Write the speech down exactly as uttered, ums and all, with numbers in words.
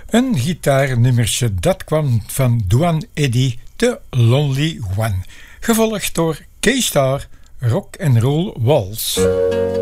Een gitaarnummertje dat kwam van Duane Eddy, The Lonely One, gevolgd door K-Star, Rock and Roll Waltz.